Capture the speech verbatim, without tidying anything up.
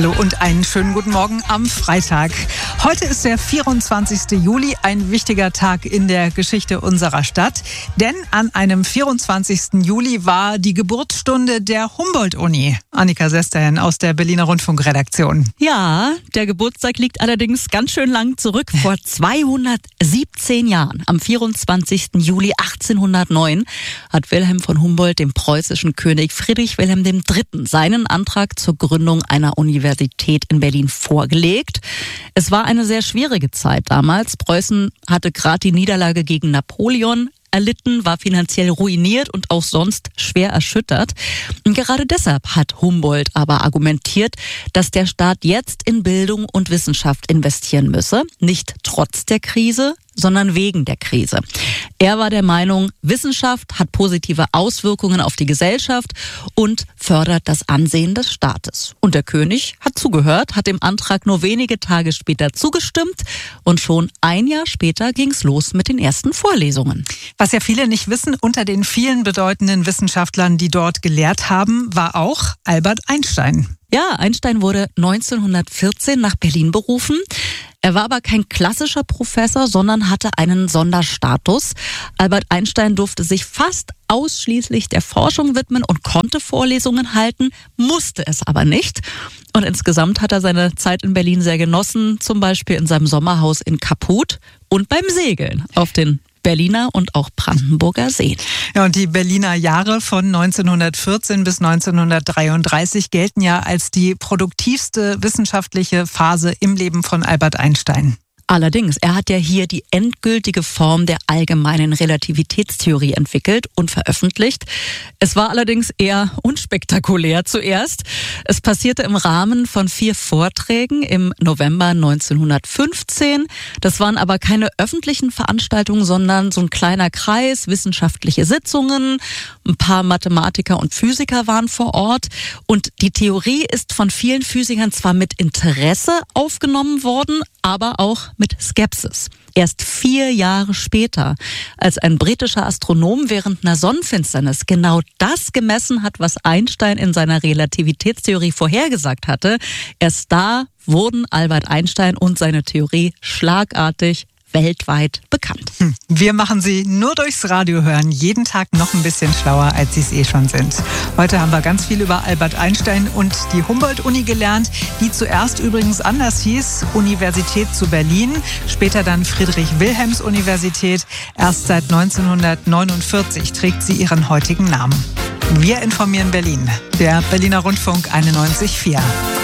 Hallo und einen schönen guten Morgen am Freitag. Heute ist der vierundzwanzigste Juli, ein wichtiger Tag in der Geschichte unserer Stadt. Denn an einem vierundzwanzigsten Juli war die Geburtsstunde der Humboldt-Uni. Annika Sesterhen aus der Berliner Rundfunkredaktion. Ja, der Geburtstag liegt allerdings ganz schön lang zurück. Vor zweihundertsiebzehn Jahren, am vierundzwanzigsten Juli achtzehnhundertneun, hat Wilhelm von Humboldt dem preußischen König Friedrich Wilhelm der Dritte seinen Antrag zur Gründung einer Universität in Berlin vorgelegt. Es war eine sehr schwierige Zeit damals. Preußen hatte gerade die Niederlage gegen Napoleon erlitten, war finanziell ruiniert und auch sonst schwer erschüttert. Und gerade deshalb hat Humboldt aber argumentiert, dass der Staat jetzt in Bildung und Wissenschaft investieren müsse. Nicht trotz der Krise, sondern wegen der Krise. Er war der Meinung, Wissenschaft hat positive Auswirkungen auf die Gesellschaft und fördert das Ansehen des Staates. Und der König hat zugehört, hat dem Antrag nur wenige Tage später zugestimmt und schon ein Jahr später ging's los mit den ersten Vorlesungen. Was ja viele nicht wissen, unter den vielen bedeutenden Wissenschaftlern, die dort gelehrt haben, war auch Albert Einstein. Ja, Einstein wurde neunzehnhundertvierzehn nach Berlin berufen. Er war aber kein klassischer Professor, sondern hatte einen Sonderstatus. Albert Einstein durfte sich fast ausschließlich der Forschung widmen und konnte Vorlesungen halten, musste es aber nicht. Und insgesamt hat er seine Zeit in Berlin sehr genossen, zum Beispiel in seinem Sommerhaus in Kaputt und beim Segeln auf den Berliner und auch Brandenburger Seen. Ja, und die Berliner Jahre von neunzehnhundertvierzehn bis neunzehnhundertdreiunddreißig gelten ja als die produktivste wissenschaftliche Phase im Leben von Albert Einstein. Allerdings, er hat ja hier die endgültige Form der allgemeinen Relativitätstheorie entwickelt und veröffentlicht. Es war allerdings eher unspektakulär zuerst. Es passierte im Rahmen von vier Vorträgen im November neunzehnhundertfünfzehn. Das waren aber keine öffentlichen Veranstaltungen, sondern so ein kleiner Kreis, wissenschaftliche Sitzungen. Ein paar Mathematiker und Physiker waren vor Ort. Und die Theorie ist von vielen Physikern zwar mit Interesse aufgenommen worden, aber auch mit Skepsis. Erst vier Jahre später, als ein britischer Astronom während einer Sonnenfinsternis genau das gemessen hat, was Einstein in seiner Relativitätstheorie vorhergesagt hatte, erst da wurden Albert Einstein und seine Theorie schlagartig weltweit bekannt. Wir machen Sie nur durchs Radio hören, jeden Tag noch ein bisschen schlauer, als Sie es eh schon sind. Heute haben wir ganz viel über Albert Einstein und die Humboldt-Uni gelernt, die zuerst übrigens anders hieß, Universität zu Berlin, später dann Friedrich-Wilhelms-Universität. Erst seit neunzehnhundertneunundvierzig trägt sie ihren heutigen Namen. Wir informieren Berlin, der Berliner Rundfunk einundneunzig Komma vier.